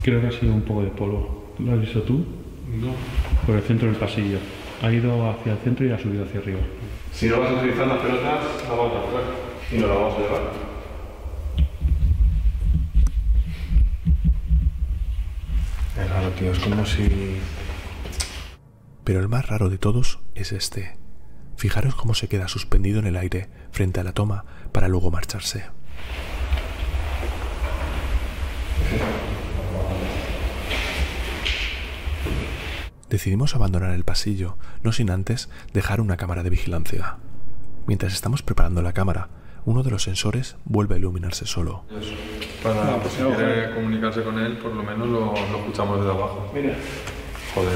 Creo que ha sido un poco de polvo. ¿Lo has visto tú? No. Por el centro del pasillo. Ha ido hacia el centro y ha subido hacia arriba. Si no vas a utilizar las pelotas, la vamos a jugar. Y nos la vamos a llevar. Es raro, tío. Es como si... Pero el más raro de todos es este. Fijaros cómo se queda suspendido en el aire frente a la toma para luego marcharse. Decidimos abandonar el pasillo, no sin antes dejar una cámara de vigilancia. Mientras estamos preparando la cámara, uno de los sensores vuelve a iluminarse solo. Para si quiere comunicarse con él, por lo menos lo escuchamos desde abajo. Mira. Joder.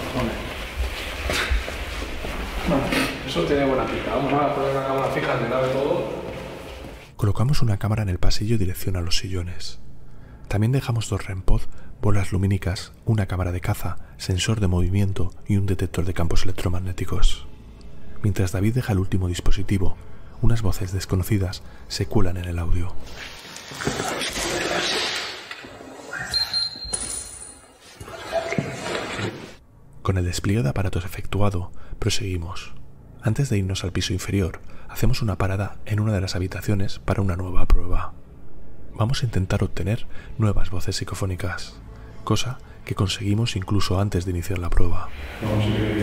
Eso tiene buena pinta. Vamos a poner una cámara fija que grabe todo. Colocamos una cámara en el pasillo en dirección a los sillones. También dejamos 2 REM-pod, bolas lumínicas, una cámara de caza, sensor de movimiento y un detector de campos electromagnéticos. Mientras David deja el último dispositivo, unas voces desconocidas se cuelan en el audio. Con el despliegue de aparatos efectuado, proseguimos. Antes de irnos al piso inferior, hacemos una parada en una de las habitaciones para una nueva prueba. Vamos a intentar obtener nuevas voces psicofónicas, cosa que conseguimos incluso antes de iniciar la prueba.